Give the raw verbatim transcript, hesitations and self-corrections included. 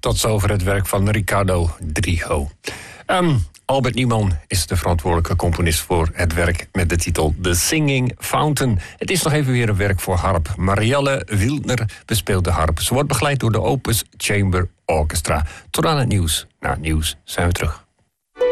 Tot zover het werk van Ricardo Drigo. Um, Albert Niemann is de verantwoordelijke componist voor het werk met de titel The Singing Fountain. Het is nog even weer een werk voor harp. Marielle Wildner bespeelt de harp. Ze wordt begeleid door de Opus Chamber Orchestra. Tot aan het nieuws. Na het nieuws zijn we terug.